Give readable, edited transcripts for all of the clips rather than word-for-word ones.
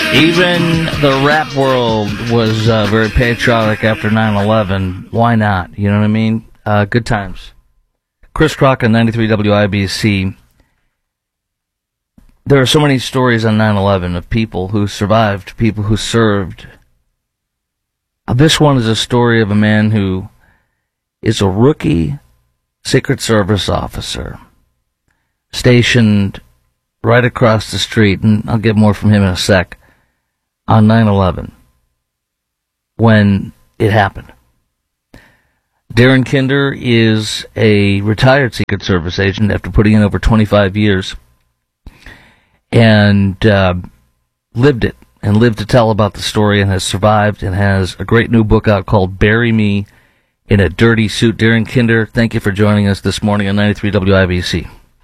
Even the rap world was very patriotic after 9/11. Why not? You know what I mean? Good times. Chris Crocker, 93 WIBC. There are so many stories on 9/11 of people who survived, people who served. This one is a story of a man who is a rookie Secret Service officer stationed right across the street, and I'll get more from him in a sec, on 9/11 when it happened. Darren Kinder is a retired Secret Service agent after putting in over 25 years and lived it and lived to tell about the story and has survived and has a great new book out called Bury Me in a Dirty Suit. Darren Kinder, thank you for joining us this morning on 93 WIBC.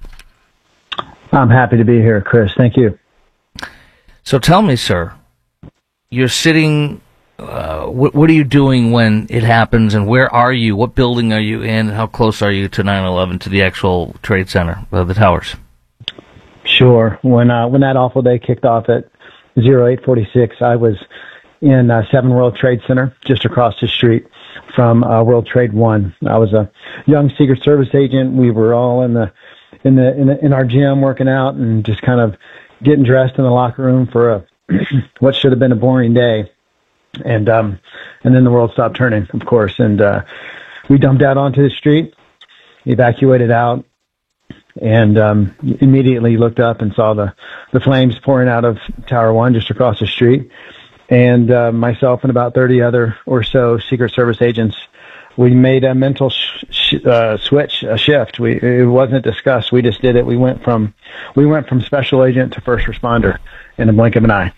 I'm happy to be here, Chris. Thank you. So tell me, sir, you're sitting, what are you doing when it happens, and where are you? What building are you in, and how close are you to 9/11, to the actual Trade Center, the towers? Sure. When that awful day kicked off at 0846, I was in 7 World Trade Center, just across the street from World Trade 1. I was a young Secret Service agent. We were all in our gym working out and just kind of getting dressed in the locker room for what should have been a boring day. And then the world stopped turning, of course, and we dumped out onto the street, evacuated out, and immediately looked up and saw the flames pouring out of Tower 1 just across the street. And myself and about 30 other or so Secret Service agents, we made a mental switch, a shift. It wasn't discussed. We just did it. We went from special agent to first responder in a blink of an eye.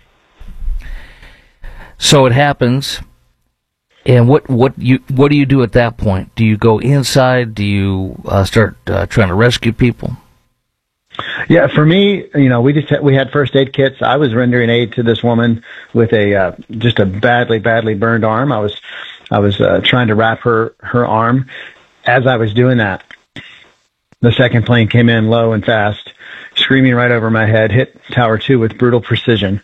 So it happens, and what do you do at that point? Do you go inside? Do you start trying to rescue people? Yeah, for me, we had first aid kits. I was rendering aid to this woman with just a badly burned arm. I was trying to wrap her arm. As I was doing that, the second plane came in low and fast, screaming right over my head, hit Tower 2 with brutal precision.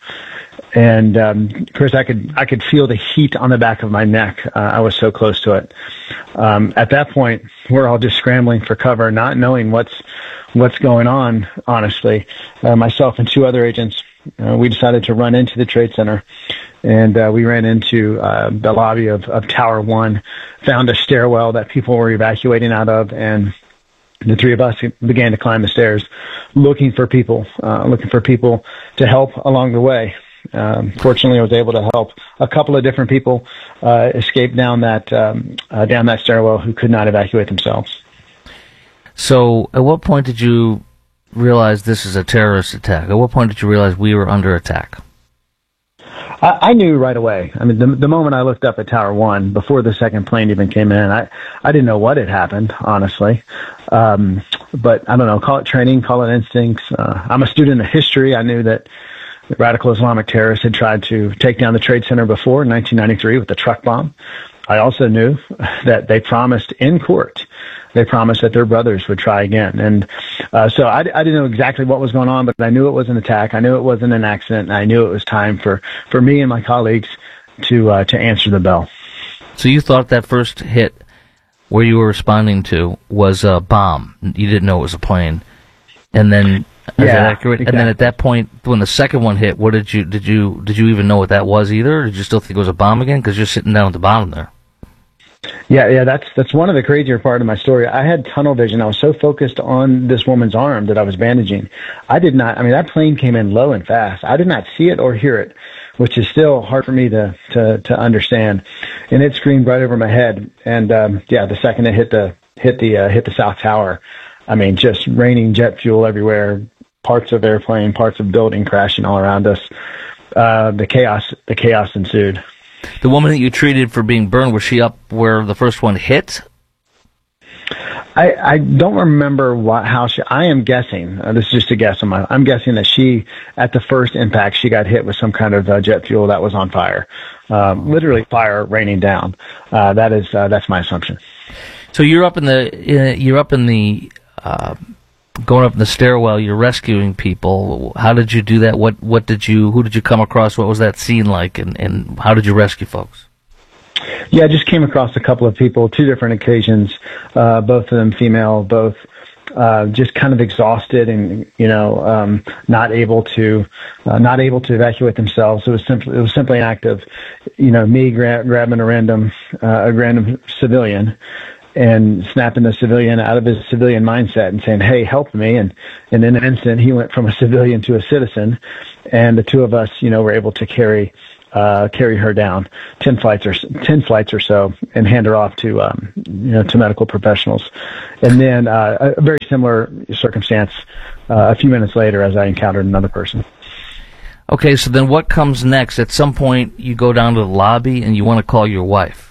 And Chris, I could feel the heat on the back of my neck. I was so close to it. At that point, we're all just scrambling for cover, not knowing what's going on. Honestly, myself and 2 other agents, we decided to run into the Trade Center, and we ran into the lobby of Tower 1, found a stairwell that people were evacuating out of, and the 3 of us began to climb the stairs, looking for people to help along the way. Fortunately, I was able to help a couple of different people escape down that stairwell who could not evacuate themselves. So, at what point did you realize this is a terrorist attack? At what point did you realize we were under attack? I knew right away. I mean, the moment I looked up at Tower 1, before the second plane even came in, I didn't know what had happened, honestly. But I don't know, call it training, call it instincts. I'm a student of history. I knew that the radical Islamic terrorists had tried to take down the Trade Center before in 1993 with the truck bomb. I also knew that they promised in court, that their brothers would try again. And so I didn't know exactly what was going on, but I knew it was an attack. I knew it wasn't an accident. And I knew it was time for me and my colleagues to answer the bell. So you thought that first hit where you were responding to was a bomb. You didn't know it was a plane. And then... Is that accurate? Exactly. And then at that point, when the second one hit, what did you even know what that was either? Or did you still think it was a bomb again? Because you're sitting down at the bottom there. Yeah, that's one of the crazier part of my story. I had tunnel vision. I was so focused on this woman's arm that I was bandaging. That plane came in low and fast. I did not see it or hear it, which is still hard for me to understand. And it screamed right over my head. And the second it hit the South Tower, I mean, just raining jet fuel everywhere, parts of airplane, parts of building crashing all around us. The chaos ensued. The woman that you treated for being burned, was she up where the first one hit? I don't remember how she. I am guessing. This is just a guess on I'm guessing that she, at the first impact, she got hit with some kind of jet fuel that was on fire, literally fire raining down. That's my assumption. So you're up in the going up in the stairwell, you're rescuing people. How did you do that? Who did you come across? What was that scene like, and how did you rescue folks? Yeah, I just came across a couple of people, 2 different occasions, both of them female, both just kind of exhausted and not able to evacuate themselves. It was simply an act of me grabbing a random civilian and snapping the civilian out of his civilian mindset and saying, "Hey, help me!" And in an instant, he went from a civilian to a citizen, and the 2 of us, were able to carry her down 10 flights or so and hand her off to medical professionals. And then a very similar circumstance a few minutes later as I encountered another person. Okay, so then what comes next? At some point, you go down to the lobby and you want to call your wife.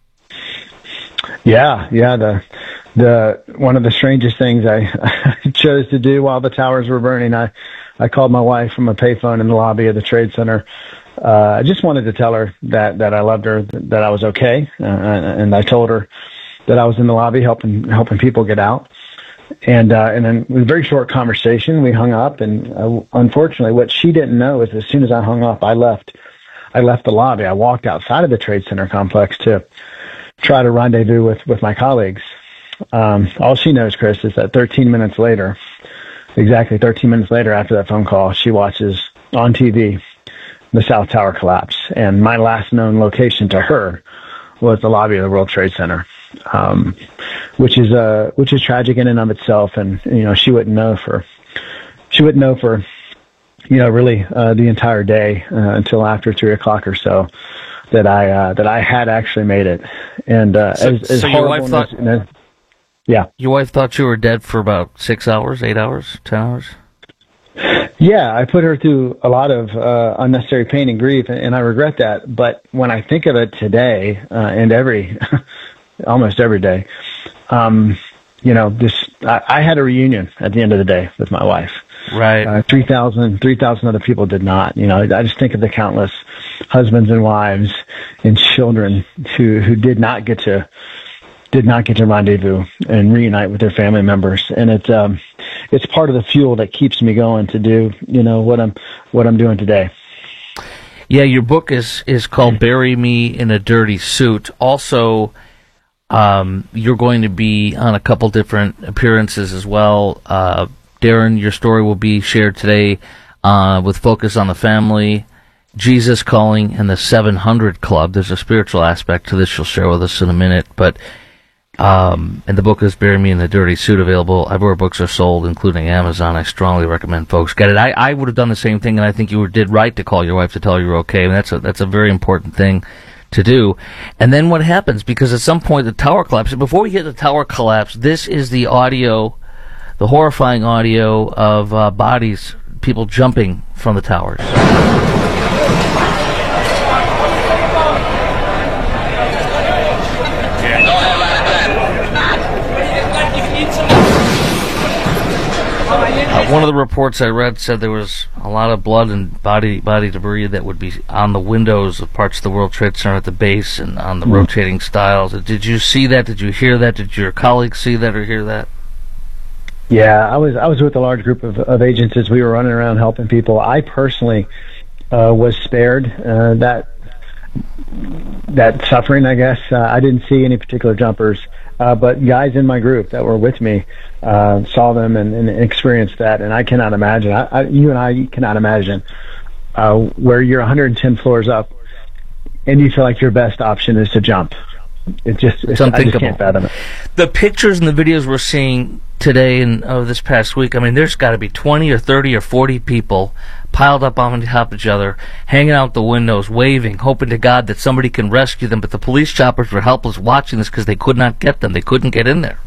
Yeah. The one of the strangest things I chose to do while the towers were burning, I called my wife from a payphone in the lobby of the Trade Center. I just wanted to tell her that I loved her, that I was okay, and I told her that I was in the lobby helping people get out. And then with a very short conversation, we hung up. And unfortunately, what she didn't know is as soon as I hung up, I left the lobby. I walked outside of the Trade Center complex to try to rendezvous with my colleagues. All she knows, Chris, is that exactly 13 minutes later after that phone call, she watches on TV the South Tower collapse. And my last known location to her was the lobby of the World Trade Center, which is tragic in and of itself. And she wouldn't know for really the entire day until after 3 o'clock or so that I had actually made it. And so your wife thought, yeah, your wife thought you were dead for about 6 hours, 8 hours, 10 hours. Yeah, I put her through a lot of unnecessary pain and grief, and I regret that. But when I think of it today, and almost every day, I had a reunion at the end of the day with my wife. Right. 3,000 other people did not. I just think of the countless husbands and wives and children who did not get to rendezvous and reunite with their family members. And it's part of the fuel that keeps me going to do, what I'm doing today. Yeah, your book is called Bury Me in a Dirty Suit. Also, you're going to be on a couple different appearances as well. Darren, your story will be shared today with focus on the family, Jesus Calling, and the 700 Club. There's a spiritual aspect to this you'll share with us in a minute, but and the book is Bury Me in the Dirty Suit, available everywhere books are sold, including Amazon. I strongly recommend folks get it. I would have done the same thing, and I think you did right to call your wife to tell her you're okay. And that's a very important thing to do. And then what happens? Because at some point the tower collapses. Before we get to the tower collapse, this is the audio, the horrifying audio of bodies, people jumping from the towers. One of the reports I read said there was a lot of blood and body debris that would be on the windows of parts of the World Trade Center at the base and on the rotating stiles. Did you see that? Did you hear that? Did your colleagues see that or hear that? Yeah, I was with a large group of agents as we were running around helping people. I personally was spared that suffering, I guess. I didn't see any particular jumpers. But guys in my group that were with me saw them and experienced that, and I cannot imagine. You and I cannot imagine where you're 110 floors up, and you feel like your best option is to jump. It's unthinkable. I just can't fathom it. The pictures and the videos we're seeing today and this past week, I mean, there's got to be 20 or 30 or 40 people piled up on top of each other, hanging out the windows, waving, hoping to God that somebody can rescue them. But the police choppers were helpless watching this because they could not get them. They couldn't get in there.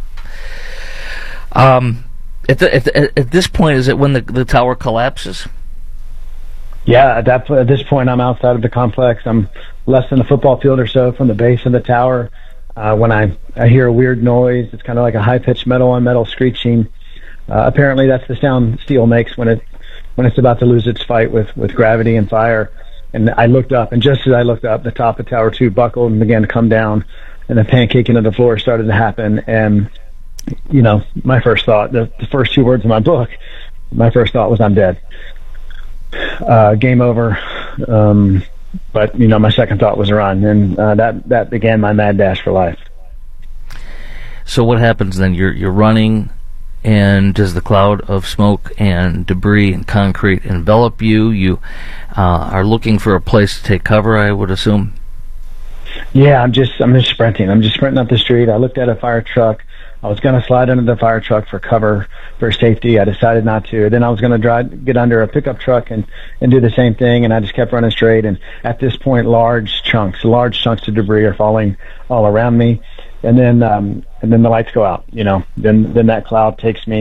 At this point, is it when the tower collapses? Yeah, at this point, I'm outside of the complex. I'm less than a football field or so from the base of the tower. When I hear a weird noise, it's kind of like a high-pitched metal-on-metal screeching. Apparently, that's the sound steel makes when it's about to lose its fight with gravity and fire. And I looked up, and just as I looked up, the top of Tower 2 buckled and began to come down, and the pancaking of the floor started to happen. And my first thought, the first two words in my book, my first thought was, I'm dead. Game over. But my second thought was run, and that began my mad dash for life. So what happens then? You're running, and does the cloud of smoke and debris and concrete envelop you? You are looking for a place to take cover, I would assume. Yeah, I'm just sprinting. I'm just sprinting up the street. I looked at a fire truck. I was going to slide under the fire truck for cover, for safety. I decided not to. Then I was going to get under a pickup truck and do the same thing, and I just kept running straight. And at this point, large chunks of debris are falling all around me. And then the lights go out. Then that cloud takes me